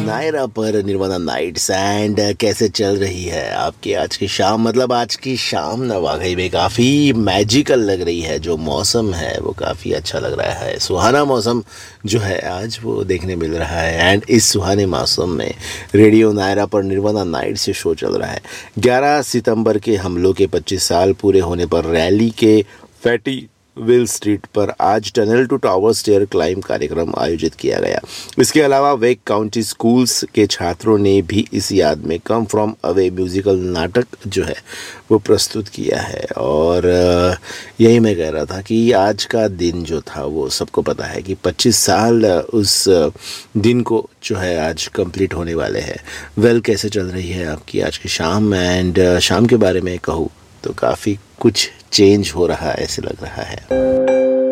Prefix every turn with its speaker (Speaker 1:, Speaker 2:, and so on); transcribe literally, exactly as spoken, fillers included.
Speaker 1: नायरा पर nirvana nights and कैसे चल रही है आपकी आज की शाम। मतलब आज की शाम ना वाकई में काफ़ी मैजिकल लग रही है। जो मौसम है वो काफ़ी अच्छा लग रहा है, सुहाना मौसम जो है आज वो देखने मिल रहा है। एंड इस सुहाने मौसम में रेडियो नायरा पर निर्वाणा नाइट्स से शो चल रहा है। ग्यारह सितंबर के हमलों के पच्चीस साल पूरे होने पर रैली के फैटी विल स्ट्रीट पर आज tunnel to tower stair climb कार्यक्रम आयोजित किया गया। इसके अलावा वेक काउंटी स्कूल्स के छात्रों ने भी इस याद में कम फ्रॉम अवे म्यूजिकल नाटक जो है वो प्रस्तुत किया है। और यही मैं कह रहा था कि आज का दिन जो था वो सबको पता है कि पच्चीस साल उस दिन को जो है आज कंप्लीट होने वाले हैं। वेल कैसे चल रही है आपकी आज की शाम। एंड शाम के बारे में कहूँ तो काफ़ी कुछ चेंज हो रहा है ऐसे लग रहा है।